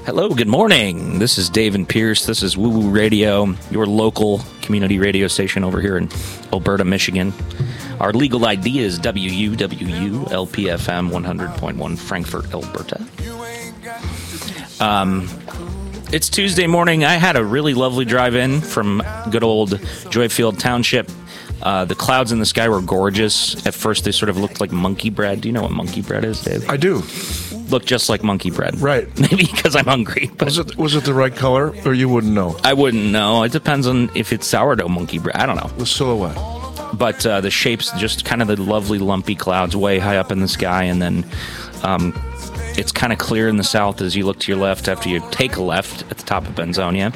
Hello, good morning. This is Dave and Pierce. This is Woo Woo Radio, your local community radio station over here in Alberta, Michigan. Our legal ID is WUWU LPFM 100.1 Frankfurt, Alberta. It's Tuesday morning. I had a really lovely drive in from good old Joyfield Township. The clouds in the sky were gorgeous. At first, they sort of looked like monkey bread. Do you know what monkey bread is, Dave? I do. Look just like monkey bread. Right. Maybe because I'm hungry. But Was it the right color, or you wouldn't know? I wouldn't know. It depends on if it's sourdough monkey bread. I don't know. The silhouette. But the shapes, just kind of the lovely lumpy clouds way high up in the sky, and then it's kind of clear in the south as you look to your left after you take a left at the top of Benzonia.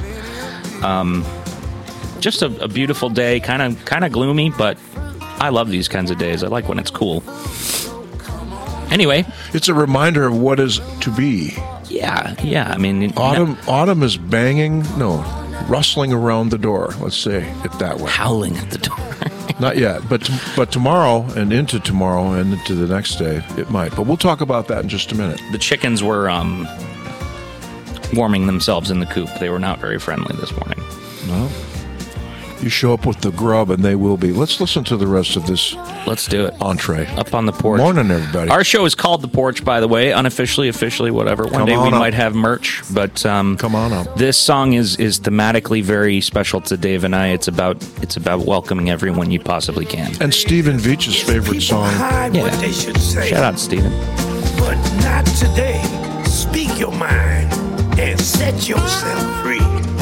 Just a beautiful day, kind of gloomy, but I love these kinds of days. I like when it's cool. Anyway, it's a reminder of what is to be. Yeah. I mean, autumn is rustling around the door. Let's say it that way. Howling at the door. Not yet, but tomorrow and into tomorrow and into the next day, it might. But we'll talk about that in just a minute. The chickens were warming themselves in the coop. They were not very friendly this morning. No. You show up with the grub, and they will be. Let's listen to the rest of this. Let's do it. Entree. Up on the porch. Morning, everybody. Our show is called The Porch, by the way. Unofficially, officially, whatever. One day we might have merch, but come on up. This song is thematically very special to Dave and I. It's about welcoming everyone you possibly can. And Stephen Veach's favorite song. Yeah. What they should say. Shout out, Stephen. But not today. Speak your mind and set yourself free.